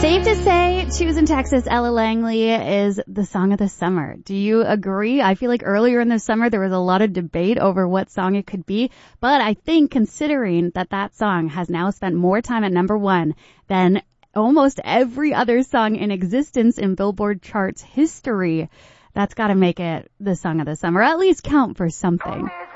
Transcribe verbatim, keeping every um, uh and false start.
Safe to say, Choosing Texas, Ella Langley is the song of the summer. Do you agree? I feel like earlier in the summer there was a lot of debate over what song it could be, but I think considering that that song has now spent more time at number one than almost every other song in existence in Billboard charts history, that's got to make it the song of the summer, at least count for something.